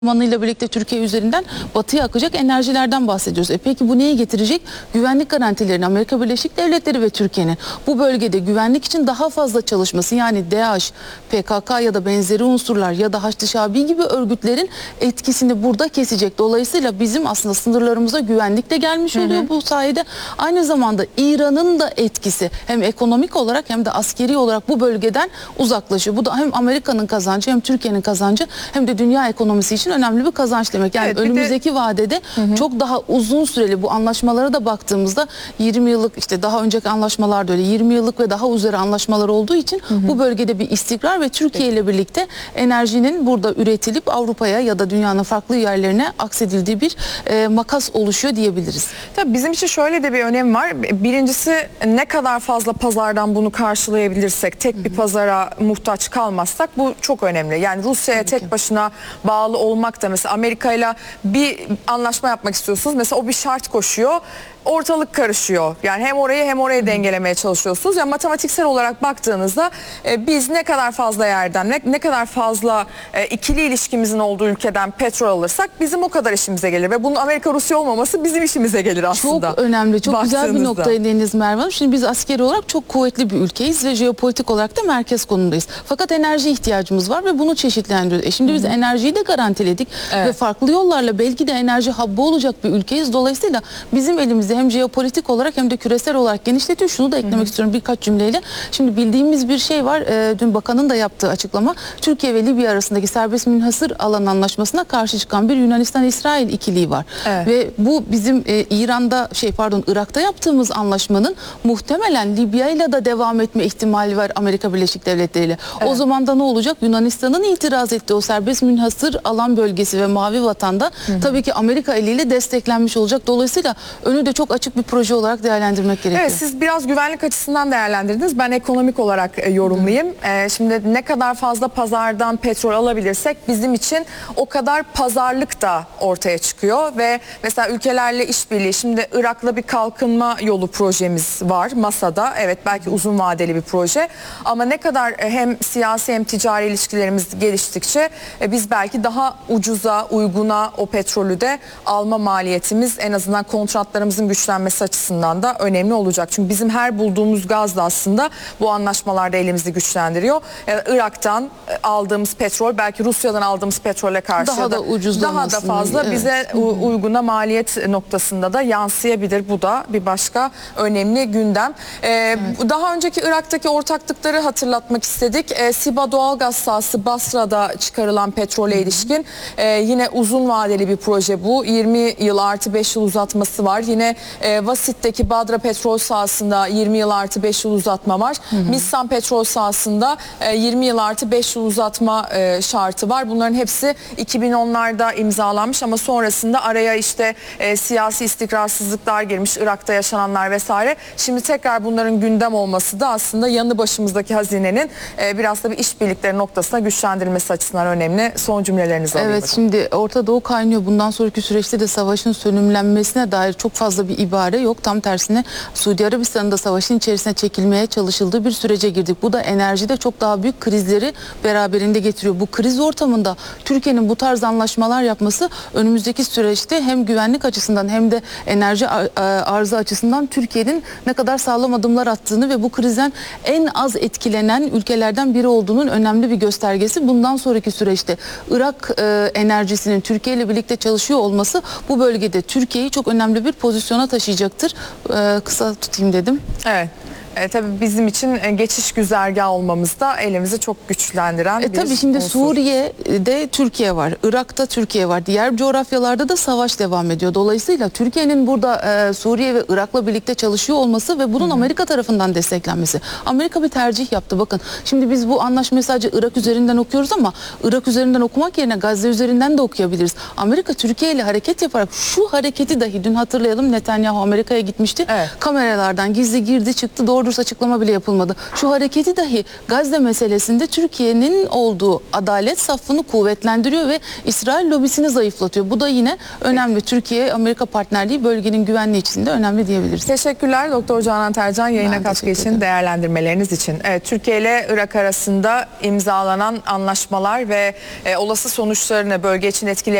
Limanıyla birlikte Türkiye üzerinden batıya akacak enerjilerden bahsediyoruz. Peki bu neyi getirecek? Güvenlik garantilerini Amerika Birleşik Devletleri ve Türkiye'nin bu bölgede güvenlik için daha fazla çalışması, yani DAEŞ, PKK ya da benzeri unsurlar ya da Haçlı gibi örgütlerin etkisini burada kesecek. Dolayısıyla bizim aslında sınırlarımıza güvenlik de gelmiş oluyor bu sayede. Aynı zamanda İran'ın da etkisi hem ekonomik olarak hem de askeri olarak bu bölgeden uzaklaşıyor. Bu da hem Amerika'nın kazancı hem Türkiye'nin kazancı hem de dünya ekonomisi için önemli bir kazanç demek. Yani evet, önümüzdeki vadede çok daha uzun süreli bu anlaşmalara da baktığımızda 20 yıllık, işte daha önceki anlaşmalar da öyle 20 yıllık ve daha üzeri anlaşmalar olduğu için bu bölgede bir istikrar ve Türkiye ile birlikte enerjinin burada üretilip Avrupa'ya ya da dünyanın farklı yerlerine aksedildiği bir makas oluşuyor diyebiliriz. Tabii bizim için şöyle de bir önem var. Birincisi, ne kadar fazla pazardan bunu karşılayabilirsek, tek bir pazara muhtaç kalmazsak bu çok önemli. Yani Rusya'ya tek başına bağlı olmak da, mesela Amerika ile bir anlaşma yapmak istiyorsunuz. Mesela o bir şart koşuyor. Ortalık karışıyor. Yani hem orayı hem orayı dengelemeye çalışıyorsunuz. Yani matematiksel olarak baktığınızda biz ne kadar fazla yerden, ne kadar fazla ikili ilişkimizin olduğu ülkeden petrol alırsak bizim o kadar işimize gelir. Ve bunun Amerika-Rusya olmaması bizim işimize gelir aslında. Çok önemli, çok güzel bir noktaya değindiniz Merve Hanım. Şimdi biz askeri olarak çok kuvvetli bir ülkeyiz ve jeopolitik olarak da merkez konumdayız. Fakat enerji ihtiyacımız var ve bunu çeşitlendiriyoruz. Şimdi biz enerjiyi de garantiledik ve farklı yollarla belki de enerji habbı olacak bir ülkeyiz. Dolayısıyla bizim elimizde hem jeopolitik olarak hem de küresel olarak genişletiyor. Şunu da eklemek istiyorum birkaç cümleyle. Şimdi bildiğimiz bir şey var. Dün bakanın da yaptığı açıklama, Türkiye ve Libya arasındaki serbest münhasır alan anlaşmasına karşı çıkan bir Yunanistan-İsrail ikiliği var. Evet. Ve bu bizim Irak'ta yaptığımız anlaşmanın muhtemelen Libya ile de devam etme ihtimali var Amerika Birleşik Devletleri ile. Evet. O zaman da ne olacak? Yunanistan'ın itiraz ettiği o serbest münhasır alan bölgesi ve Mavi Vatan'da tabii ki Amerika eliyle desteklenmiş olacak. Dolayısıyla önü de çok açık bir proje olarak değerlendirmek gerekiyor. Evet, siz biraz güvenlik açısından değerlendirdiniz. Ben ekonomik olarak yorumlayayım. Şimdi ne kadar fazla pazardan petrol alabilirsek bizim için o kadar pazarlık da ortaya çıkıyor ve mesela ülkelerle işbirliği, şimdi Irak'la bir kalkınma yolu projemiz var masada. Evet, belki uzun vadeli bir proje ama ne kadar hem siyasi hem ticari ilişkilerimiz geliştikçe biz belki daha ucuza, uyguna o petrolü de alma maliyetimiz, en azından kontratlarımızın güçlenmesi açısından da önemli olacak. Çünkü bizim her bulduğumuz gaz da aslında bu anlaşmalarda elimizi güçlendiriyor. Yani Irak'tan aldığımız petrol belki Rusya'dan aldığımız petrole karşı daha da ucuzlamasını, daha da fazla bize uyguna maliyet noktasında da yansıyabilir. Bu da bir başka önemli gündem. Daha önceki Irak'taki ortaklıkları hatırlatmak istedik. Siba doğalgaz sahası Basra'da çıkarılan petrole ilişkin yine uzun vadeli bir proje bu. 20 yıl artı 5 yıl uzatması var. Yine Vasit'teki Badra petrol sahasında 20 yıl artı 5 yıl uzatma var. Missan petrol sahasında 20 yıl artı 5 yıl uzatma şartı var. Bunların hepsi 2010'larda imzalanmış ama sonrasında araya işte siyasi istikrarsızlıklar girmiş, Irak'ta yaşananlar vesaire. Şimdi tekrar bunların gündem olması da aslında yanı başımızdaki hazinenin biraz da bir işbirlikleri noktasına güçlendirilmesi açısından önemli. Son cümlelerinizi alayım. Evet, şimdi Orta Doğu kaynıyor. Bundan sonraki süreçte de savaşın sönümlenmesine dair çok fazla bir ibare yok. Tam tersine Suudi Arabistan'ın da savaşın içerisine çekilmeye çalışıldığı bir sürece girdik. Bu da enerjide çok daha büyük krizleri beraberinde getiriyor. Bu kriz ortamında Türkiye'nin bu tarz anlaşmalar yapması önümüzdeki süreçte hem güvenlik açısından hem de enerji arzı açısından Türkiye'nin ne kadar sağlam adımlar attığını ve bu krizden en az etkilenen ülkelerden biri olduğunun önemli bir göstergesi. Bundan sonraki süreçte Irak enerjisinin Türkiye ile birlikte çalışıyor olması bu bölgede Türkiye'yi çok önemli bir pozisyona taşıyacaktır. Kısa tutayım dedim. Evet. Tabii bizim için geçiş güzergahı olmamız da elimizi çok güçlendiren bir tabii şimdi unsur. Suriye'de Türkiye var, Irak'ta Türkiye var, diğer coğrafyalarda da savaş devam ediyor. Dolayısıyla Türkiye'nin burada Suriye ve Irak'la birlikte çalışıyor olması ve bunun Amerika tarafından desteklenmesi. Amerika bir tercih yaptı. Bakın şimdi biz bu anlaşmayı sadece Irak üzerinden okuyoruz ama Irak üzerinden okumak yerine Gazze üzerinden de okuyabiliriz. Amerika Türkiye ile hareket yaparak şu hareketi dahi dün hatırlayalım, Netanyahu Amerika'ya gitmişti. Evet. Kameralardan gizli girdi çıktı, doğru doğru dürüst açıklama bile yapılmadı. Şu hareketi dahi Gazze meselesinde Türkiye'nin olduğu adalet safını kuvvetlendiriyor ve İsrail lobisini zayıflatıyor. Bu da yine önemli. Türkiye-Amerika partnerliği bölgenin güvenliği için de önemli diyebiliriz. Teşekkürler Doktor Canan Tercan yayına Ben katkı teşekkür için, ederim. değerlendirmeleriniz için. Evet, Türkiye ile Irak arasında imzalanan anlaşmalar ve olası sonuçlarını, bölge için etkilerini